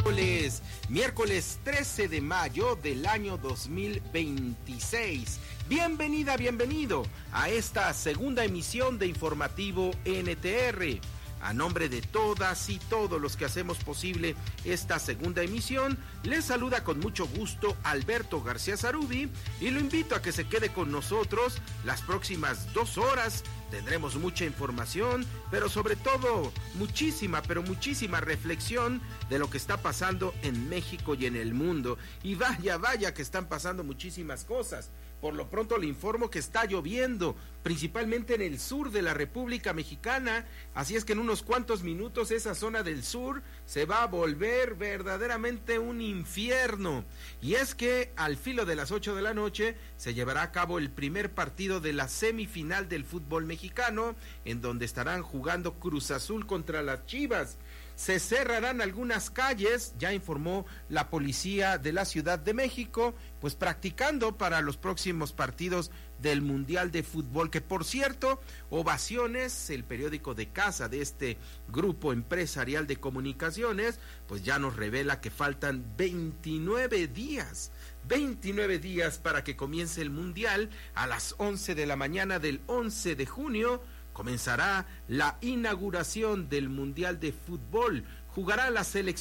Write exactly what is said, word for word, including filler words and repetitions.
miércoles, miércoles trece de mayo del año dos mil veintiséis. Bienvenida, bienvenido a esta segunda emisión de Informativo N T R. A nombre de todas y todos los que hacemos posible esta segunda emisión, les saluda con mucho gusto Alberto García Zarubi y lo invito a que se quede con nosotros las próximas dos horas. Tendremos mucha información, pero sobre todo muchísima, pero muchísima reflexión de lo que está pasando en México y en el mundo. Y vaya, vaya que están pasando muchísimas cosas. Por lo pronto le informo que está lloviendo, principalmente en el sur de la República Mexicana, así es que en unos cuantos minutos esa zona del sur se va a volver verdaderamente un infierno. Y es que al filo de las ocho de la noche se llevará a cabo el primer partido de la semifinal del fútbol mexicano, en donde estarán jugando Cruz Azul contra las Chivas. Se cerrarán algunas calles, ya informó la policía de la Ciudad de México, pues practicando para los próximos partidos del Mundial de Fútbol, que por cierto, Ovaciones, el periódico de casa de este grupo empresarial de comunicaciones, pues ya nos revela que faltan veintinueve días, veintinueve días para que comience el Mundial. A las once de la mañana del once de junio, comenzará la inauguración del Mundial de Fútbol. Jugará la selección